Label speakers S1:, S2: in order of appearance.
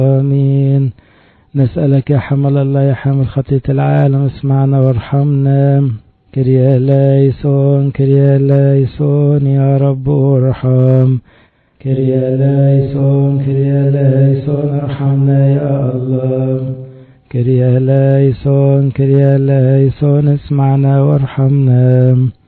S1: آمين. نسألك يا حمل الله يا حامل خطية العالم اسمعنا وارحمنا. كريا ليسون كريا ليسون يا رب ارحم. كريا ليسون كريا ليسون ارحمنا يا الله. كريا ليسون كريا ليسون اسمعنا وارحمنا.